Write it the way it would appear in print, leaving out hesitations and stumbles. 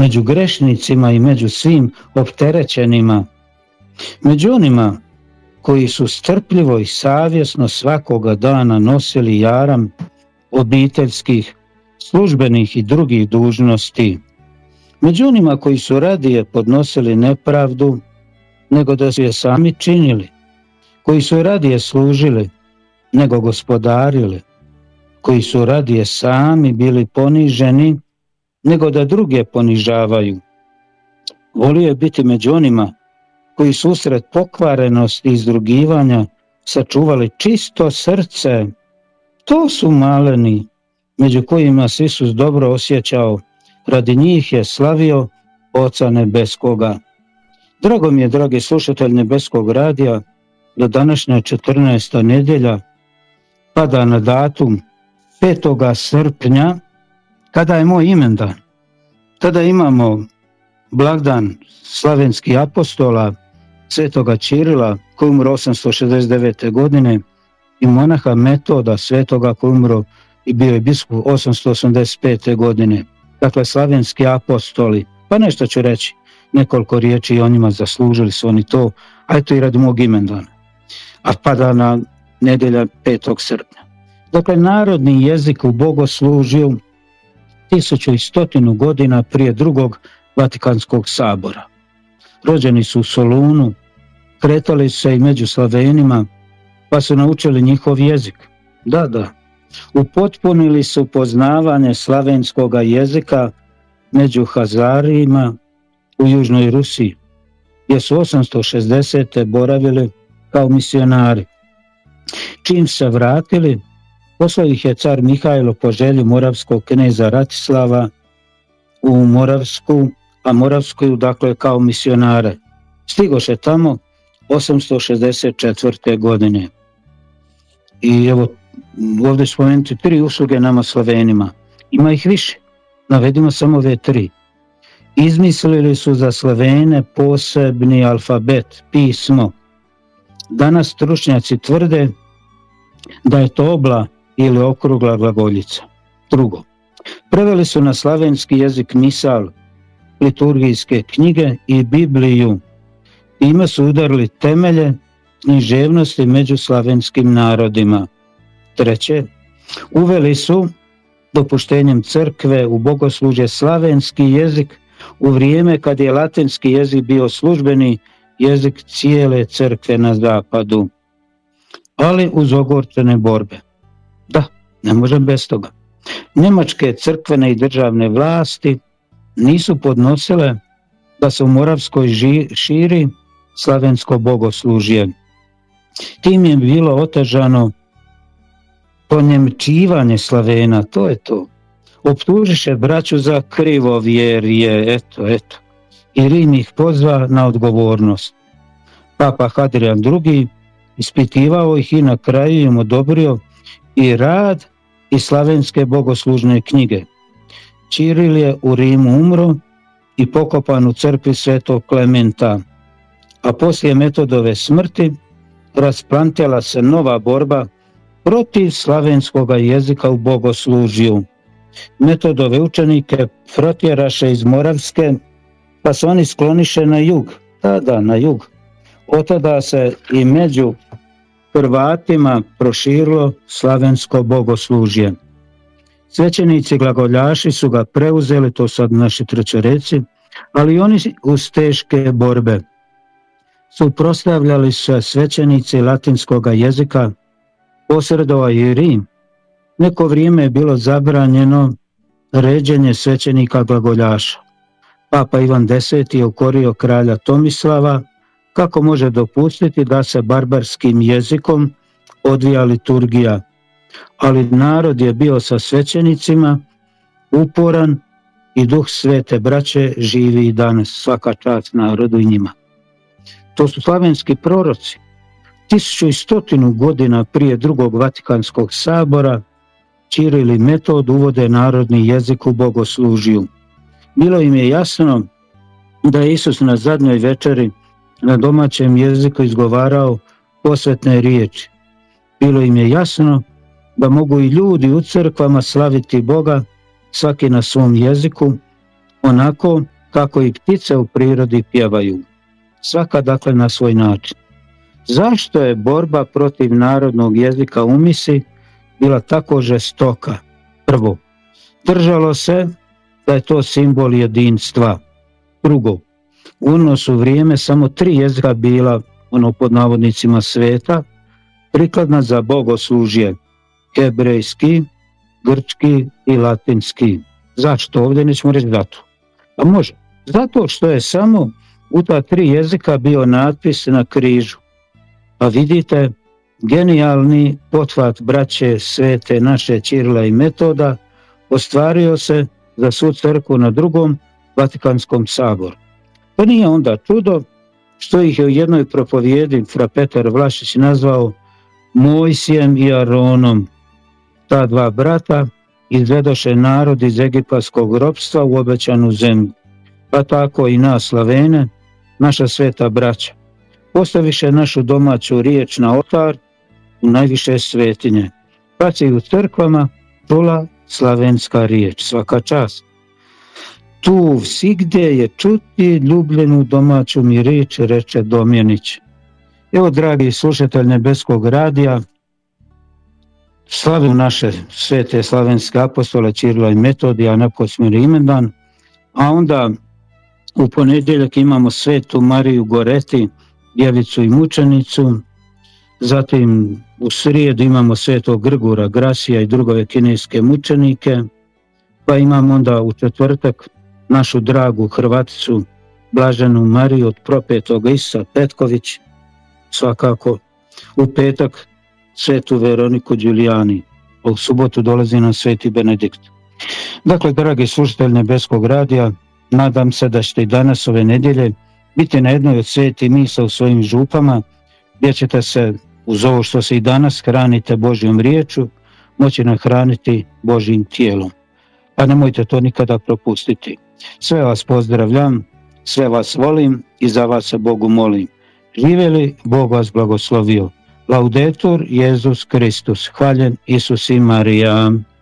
među grešnicima i među svim opterećenima, među onima koji su strpljivo i savjesno svakoga dana nosili jaram obiteljskih, službenih i drugih dužnosti, među onima koji su radije podnosili nepravdu nego da su je sami činili, koji su radije služili nego gospodarili, koji su radije sami bili poniženi nego da druge ponižavaju. Volio je biti među onima koji su usred pokvarenosti i izrugivanja sačuvali čisto srce. To su maleni, među kojima se Isus dobro osjećao, radi njih je slavio Oca Nebeskoga. Drago mi je, dragi slušatelj Nebeskog radija, da današnja 14. nedjelja pada na datum 5. srpnja, kada je moj imendan. Tada imamo blagdan slavenskih apostola, svetoga Čirila, koji umro 869. godine, i monaha Metoda, svetoga, koji umro i bio je biskup 885. godine. Dakle, slavenski apostoli. Pa nešto ću reći, nekoliko riječi o njima, zaslužili su oni to, a eto i radi mog imendana. A pada na nedjelja 5. srpnja. Dakle, narodni jezik u bogoslužju 1100 godina prije drugog Vatikanskog sabora. Rođeni su u Solunu, kretali su se i među Slavenima, pa su naučili njihov jezik. Da. Upotpunili su poznavanje slavenskoga jezika među Hazarijima u Južnoj Rusiji, gdje su 860. boravili kao misionari. Čim se vratili, poslao ih je car Mihajlo po želji moravskog kneza Ratislava u Moravsku, a Moravsku dakle kao misionare. Stigoše tamo 864. godine. I evo, ovdje spomenuti 3 usluge nama Slovenima. Ima ih više, navedimo samo ove 3. Izmislili su za Slovene posebni alfabet, pismo. Danas stručnjaci tvrde da je to obla ili okrugla glagoljica. Drugo, preveli su na slavenski jezik misal, liturgijske knjige i Bibliju. Time su udarili temelje književnosti među slavenskim narodima. Treće, uveli su dopuštenjem crkve u bogoslužje slavenski jezik u vrijeme kad je latinski jezik bio službeni jezik cijele crkve na zapadu, ali uz ogorčene borbe. Da, ne možem bez toga. Njemačke crkvene i državne vlasti nisu podnosile da se u Moravskoj širi slavensko bogoslužje. Tim je bilo otežano ponjemčivanje Slavena, to je to. Optužiše braću za krivovjerje, eto. I Rim ih pozva na odgovornost. Papa Hadrian II ispitivao ih i na kraju im odobrio i rad i slavenske bogoslužne knjige. Čiril je u Rimu umro i pokopan u crkvi svetog Klementa, a poslije Metodove smrti rasplantjala se nova borba protiv slavenskoga jezika u bogoslužju. Metodove učenike protjeraše iz Moravske, pa se oni skloniše na jug. Da, na jug. Od tada se i među Hrvatima proširilo slavensko bogoslužje. Svećenici glagoljaši su ga preuzeli, to sad naši trećereci, ali oni uz teške borbe. Suprotstavljali se svećenici latinskoga jezika, posredovao i Rim. Neko vrijeme je bilo zabranjeno ređenje svećenika glagoljaša. Papa Ivan X je ukorio kralja Tomislava kako može dopustiti da se barbarskim jezikom odvija liturgija, ali narod je bio sa svećenicima uporan i duh svete braće živi i danas. Svaka čast narodu i njima. To su slavenski proroci. 1100 godina prije drugog Vatikanskog sabora Čiril i Metod uvode narodni jezik u bogoslužju. Bilo im je jasno da je Isus na zadnjoj večeri na domaćem jeziku izgovarao posvetne riječi. Bilo im je jasno da mogu i ljudi u crkvama slaviti Boga, svaki na svom jeziku, onako kako i ptice u prirodi pjevaju. Svaka dakle na svoj način. Zašto je borba protiv narodnog jezika u misi bila tako žestoka? Prvo, držalo se da je to simbol jedinstva. Drugo, u ono su vrijeme samo 3 jezika bila, pod navodnicima, sveta, prikladna za bogoslužje: hebrejski, grčki i latinski. Zašto? Ovdje nećemo reći zato. A može. Zato što je samo u ta 3 jezika bio natpis na križu. A vidite, genijalni pothvat braće svete naše Ćirila i Metoda ostvario se za svu crkvu na Drugom Vatikanskom saboru. To nije onda čudo što ih je u jednoj propovijedi fra Petar Vlašić nazvao Mojsijem i Aronom. Ta 2 brata izvedoše narod iz egipatskog ropstva u obećanu zemlju. Pa tako i nas Slavene, naša sveta braća, postaviše našu domaću riječ na oltar u najviše svetinje, pa se i u crkvama čula slavenska riječ. Svaka čast. Tu svigdje je čuti ljubljenu domaću mi riječ, reče Domjanić. Evo, dragi slušatelj Nebeskog radija, slavimo naše svete slavenske apostole Ćirila i Metodija, naposmir imendan, a onda u ponedjeljak imamo svetu Mariju Goreti, djevicu i mučenicu, zatim u srijedu imamo svetog Grgura Grasija i drugove kineske mučenike, pa imamo onda u četvrtak našu dragu Hrvaticu Blaženu Mariju od propetoga Isusa Petković, svakako u petak svetu Veroniku Đulijani, a u subotu dolazi nam sveti Benedikt. Dakle, dragi slušatelji Nebeskog radija, nadam se da ćete i danas ove nedjelje biti na jednoj od sveti misa u svojim župama, gdje ćete se uz ovo što se i danas hranite Božjom riječu, moći nahraniti Božjim tijelom. Pa nemojte to nikada propustiti. Sve vas pozdravljam, sve vas volim i za vas se Bogu molim. Živjeli, Bog vas blagoslovio. Laudetur Jesus Kristus. Hvaljen Isus i Marija.